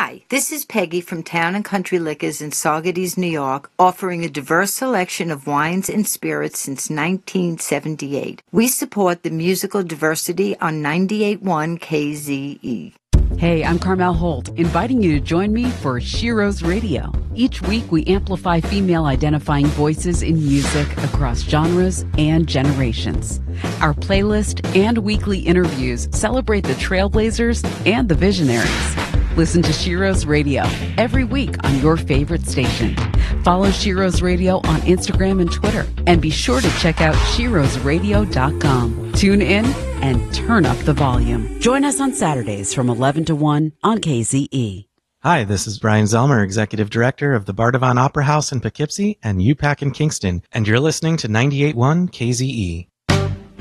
Hi, this is Peggy from Town and Country Liquors in Saugerties, New York, offering a diverse selection of wines and spirits since 1978. We support the musical diversity on 98.1 KZE. Hey, I'm Carmel Holt, inviting you to join me for Shiro's Radio. Each week, we amplify female-identifying voices in music across genres and generations. Our playlist and weekly interviews celebrate the trailblazers and the visionaries. Listen to Shiro's Radio every week on your favorite station. Follow Shiro's Radio on Instagram and Twitter, and be sure to check out shirosradio.com. Tune in and turn up the volume. Join us on Saturdays from 11 to 1 on KZE. Hi, this is Brian Zelmer, Executive Director of the Bardavon Opera House in Poughkeepsie and UPAC in Kingston, and you're listening to 98.1 KZE.